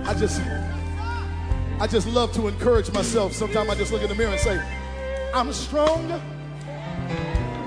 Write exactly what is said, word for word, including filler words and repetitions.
I just, I just love to encourage myself. Sometimes I just look in the mirror and say, I'm stronger